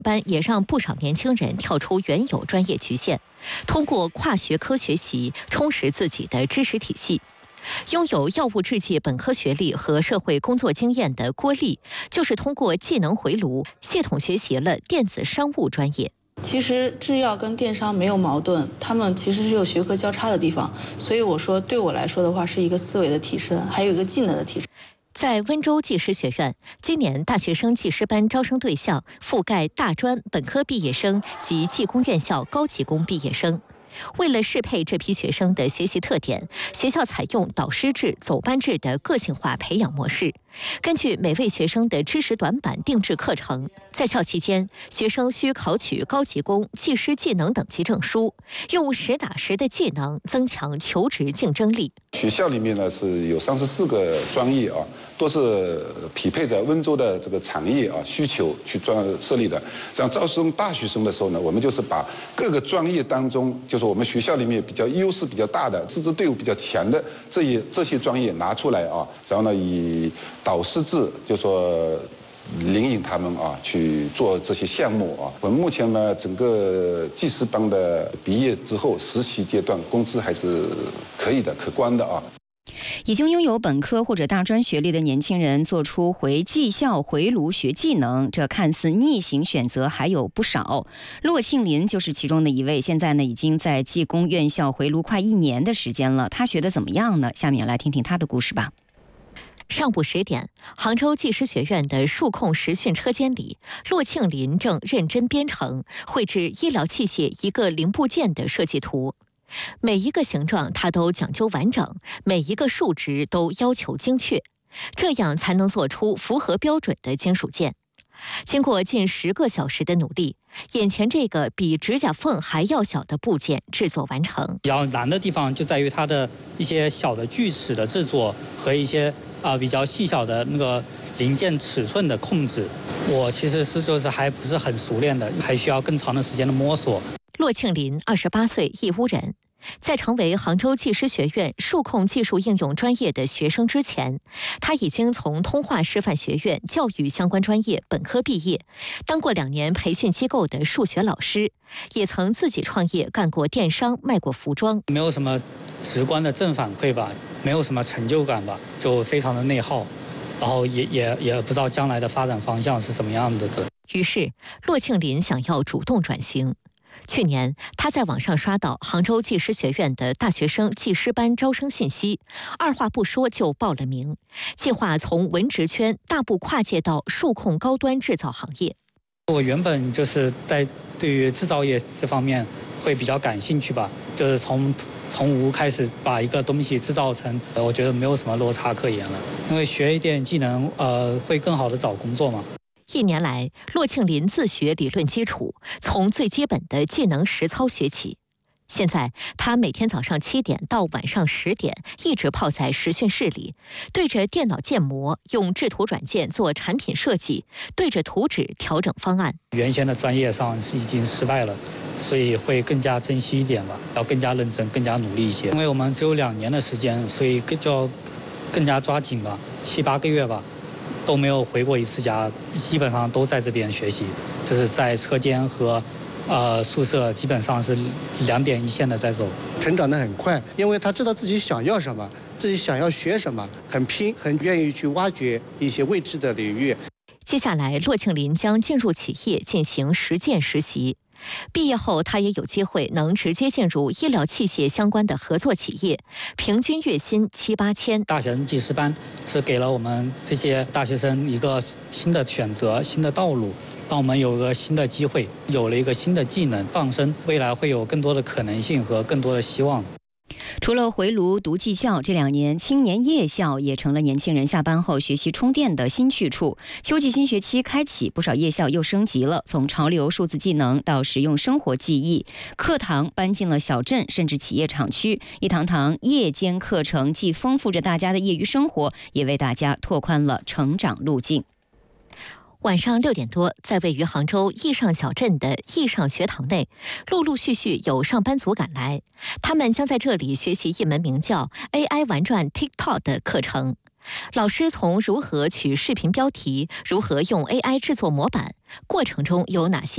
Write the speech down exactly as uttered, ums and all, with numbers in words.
班也让不少年轻人跳出原有专业局限，通过跨学科学习充实自己的知识体系。拥有药物制剂本科学历和社会工作经验的郭丽，就是通过技能回炉，系统学习了电子商务专业。 其实制药跟电商没有矛盾，他们其实是有学科交叉的地方，所以我说对我来说的话是一个思维的提升，还有一个技能的提升。 在温州技师学院，今年大学生技师班招生对象覆盖大专本科毕业生及技工院校高级工毕业生。为了适配这批学生的学习特点，学校采用导师制、走班制的个性化培养模式，根据每位学生的知识短板定制课程。在校期间，学生需考取高级工、技师技能等级证书，用实打实的技能增强求职竞争力。 学校里面呢是有三十四个专业啊，都是匹配着温州的这个产业啊需求去专设立的。像招生大学生的时候呢，我们就是把各个专业当中，就是我们学校里面比较优势比较大的、师资队伍比较强的这些这些专业拿出来啊，然后呢以导师制，就说领引他们啊去做这些项目啊。我们目前呢，整个技师班的毕业之后实习阶段工资还是可以的、可观的啊。 已经拥有本科或者大专学历的年轻人做出回技校回炉学技能，这看似逆行选择还有不少。骆庆林就是其中的一位，现在呢已经在技工院校回炉快一年的时间了。他学的怎么样呢？下面来听听他的故事吧。 上午十点，杭州技师学院的数控实训车间里，骆庆林正认真编程绘制医疗器械一个零部件的设计图。每一个形状他都讲究完整，每一个数值都要求精确，这样才能做出符合标准的金属件。经过近十个小时的努力，眼前这个比指甲缝还要小的部件制作完成。 比较难的地方就在于它的一些小的锯齿的制作和一些啊、呃、比较细小的那个零件尺寸的控制，我其实是就是还不是很熟练的，还需要更长的时间的摸索。 骆庆林，二十八岁，义乌人。在成为杭州技师学院数控技术应用专业的学生之前，他已经从通化师范学院教育相关专业本科毕业，当过两年培训机构的数学老师，也曾自己创业干过电商，卖过服装。 没有什么直观的正反馈吧，没有什么成就感吧，就非常的内耗，然后也也也不知道将来的发展方向是什么样的的。 于是，骆庆林想要主动转型。去年，他在网上刷到杭州技师学院的大学生技师班招生信息，二话不说就报了名，计划从文职圈大步跨界到数控高端制造行业。 我原本就是在对于制造业这方面会比较感兴趣吧，就是从从无开始把一个东西制造成，我觉得没有什么落差可言了，因为学一点技能，呃，会更好的找工作嘛。 一年来，骆庆林自学理论基础，从最基本的技能实操学起。现在，他每天早上七点到晚上十点，一直泡在实训室里，对着电脑建模，用制图软件做产品设计，对着图纸调整方案。 原先的专业上是已经失败了，所以会更加珍惜一点吧，要更加认真、更加努力一些。因为我们只有两年的时间，所以就要更加抓紧吧，七八个月吧。都没有回过一次家，基本上都在这边学习，就是在车间和呃宿舍基本上是两点一线的在走。 成长得很快，因为他知道自己想要什么，自己想要学什么，很拼，很愿意去挖掘一些未知的领域。 接下来，骆庆林将进入企业进行实践实习。毕业后，他也有机会能直接进入医疗器械相关的合作企业，平均月薪七八千。 大学生技师班是给了我们这些大学生一个新的选择、新的道路，让我们有个新的机会，有了一个新的技能傍身，未来会有更多的可能性和更多的希望。 除了回炉读技校，这两年青年夜校也成了年轻人下班后学习充电的新去处。秋季新学期开启，不少夜校又升级了，从潮流数字技能到实用生活技艺，课堂搬进了小镇甚至企业厂区，一堂堂夜间课程既丰富着大家的业余生活，也为大家拓宽了成长路径。 晚上六点多，在位于杭州易上小镇的易上学堂内，陆陆续续有上班族赶来，他们将在这里学习一门名叫 A I 玩转 TikTok 的课程。老师从如何取视频标题，如何用 A I 制作模板，过程中有哪些